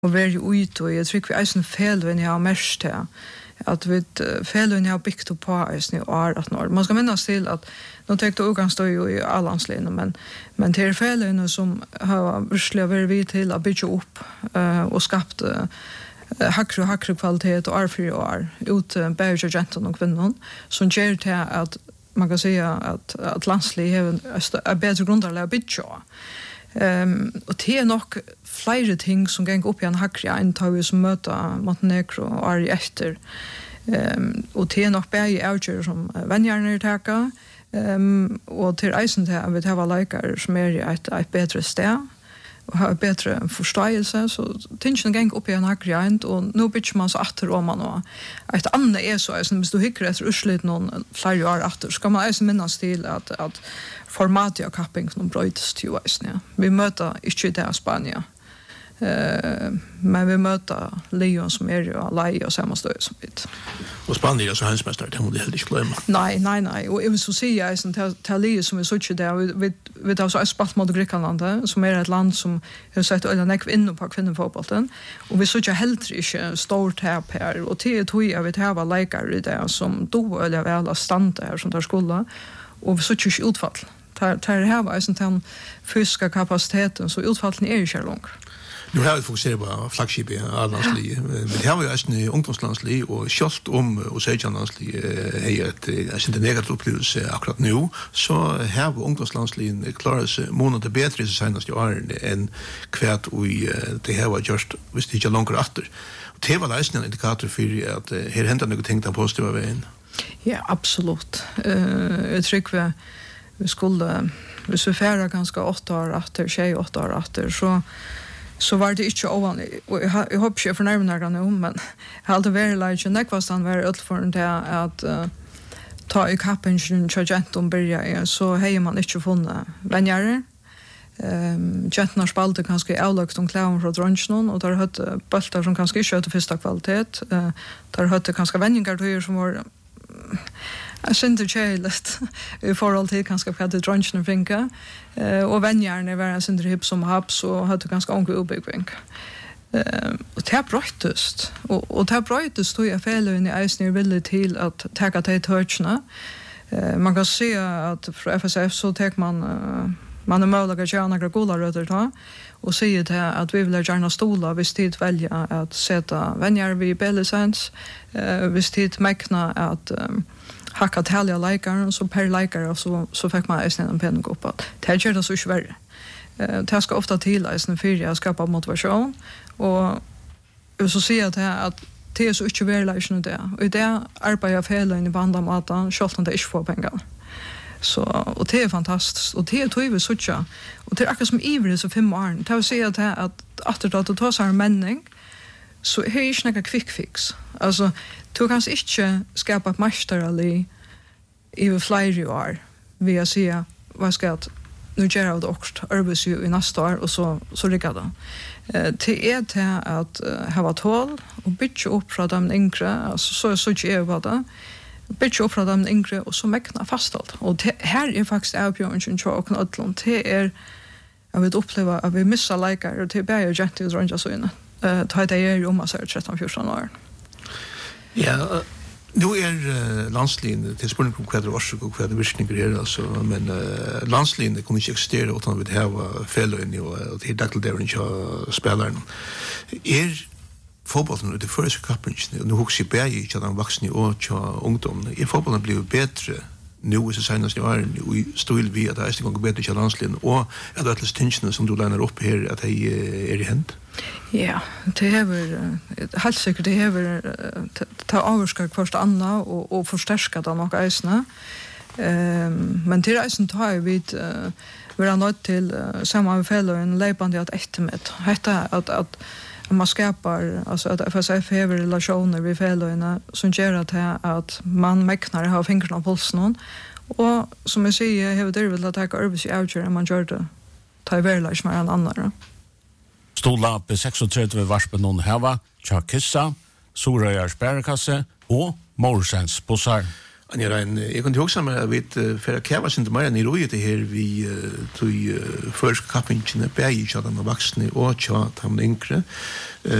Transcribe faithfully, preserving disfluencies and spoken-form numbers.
och vara ute och jag tror vi är en fel när jag har mest det. Att vi fällen har byggt upp på oss nu är att når. Man ska minnas till att de tänkte också stå ju i Allandslinjen men men till fällen som har verkligen varit vi till att bygga upp uh, och skapt uh, hackru hackru kvalitet och arfri år ut uh, bäger genton och kvinnor som ger till att man kan säga att att landslig har en bättre grundläggande bygga. Um, och det är nog flera ting som går upp i en hackra en tar vi som möta Montenegro och är efter um, och det är nog bäge outgör som vänjarna tacka um, och till eisen till att vi har likar som är ett, ett bättre sted och har bättre förståelse så tingen går upp i en hackra och nu bygger man så åter om man och ett annat är så att hvis du hycker efter urslit någon flera år åter ska man eisen minnas till att, att formatet av kapping som bröts till oss. Vi möter inte det Spanien. Uh, men vi möter Leon som är ju alla och samma stöd som bit. Och Spanien är så hemsmästare, det måste helt inte glömma. Nej, nej, nej. Och jag vill så säga att till Leon som är så inte där, vi, vi tar så ett spalt mot Grekland som är ett land som har sett ölla nekv inne på kvinnofotbollen. Och vi så inte helt inte stort här på här. Och till tog jag vet här var läkare i det som då ölla väl att stanna här som tar skola. Och vi så inte utfall. Tar tar här var sånt här fysiska kapaciteten så utfallen är ju inte långt. Nu har vi fokuserat på flaggskip i Allandslig. Men det har vi ju en ungdomslandslig och kjolt om och sejtjanlandslig är ett inte negativt upplevelse akkurat nu. Så har vi ungdomslandsligen klarat sig månader bättre i senaste åren än kvärt och det här var just hvis det inte långt efter. Och det var läsning en indikator för att här händer något ting på positiva vägen. Ja, absolut. Uh, jag tror vi, vi skulle, hvis vi färra ganska åtta år efter, tjej åtta år efter, så så var det inte ovanligt. Och jag, jag hoppas jag förnärmar det nu, men jag har alltid varit lite nekvastan var öll för det att uh, ta i kappen till gentum börja så har man inte funnit vänjare. Um, Gentum har spalt ganska avlagt om kläder från dronchen och där hade bultar som kanske inte hade första kvalitet. Uh, där hade ganska vänjingar som var jag synder tjejligt i forhold til kanskje hva det dronjen finka uh, og vennjerne var en synder hipp som haps og hadde ganske unge ubyggving uh, og det er brøytest og, og det er brøytest tog jeg feilen i eisen er villig til at teka det i tørsene uh, man kan se at fra F S F så tek man uh, man er mulig at gjøre noen gode rødder da og sier til at vi vil gjerne stola hvis tid velger at sette vennjer vid B-lisens uh, hvis tid mekna at um, hacka tälja likar så per likar så så fick man en en penning upp att det gör det så svårt. Eh det ska ofta till en för att skapa motivation och så ser jag det att det är så inte verkligen det. Och det arbetar jag fel i banda matan schalt det inte får pengar. Så och det är fantastiskt och det tror vi så tjå. Och det är akkurat som ivrig så fem år. Det vill säga att att att att ta så här männing så är det inte några quick fix. Alltså du kan inte skapa ett mästerlig i flera år vi att säga vad ska att nu gör jag det också arbets ju i nästa år och så så lyckas det. Eh det är det att uh, ha tål och bygga upp från de yngre alltså så så inte är vad det bygga upp från de yngre och så mäkna fasthåll och det här är faktiskt avgörande tror jag och Atlant det är jag vill uppleva att vi missar likar och det blir ju jätteligt runt så inne. Eh ta det är ju om så tretton fjorton år. Ja, nu är uh, landslinjen till spårning på kväder och och kväder virkningar är alltså men uh, landslinjen kommer inte existera utan vi har fällor och det är dagligt där inte spelaren. Är fotbollen det första kappen nu hooks i berg i den vuxna och ungdom. Är fotbollen blivit bättre nu är det senaste åren och stil vi att det är gånger bättre i landslinjen och att det är tensionen som du lämnar upp här att det är i hänt. Ja, det är väl helt säkert det är väl ta avskar först andra och och förstärka det nog isna. Ehm men till isen tar vi vid vi är nöjt till samma fellow en löpande att eftermiddag. Detta att att man skapar alltså att F S F har relationer vid fellowna som gör att att man mäknar ha fingrarna på pulsen och som jag säger har det väl att ta arbets i outger man gör det ta väl som en annan. Stola på trettiosex varspen någon hava, Chakissa, Sorøyar Sparekasse og Morsens Bossar. Anja Rein, jeg kunne også med at vi for å kjæve sin til mer enn i roget det her vi tog første kappingene, begge kjødene og voksne og kjødene yngre.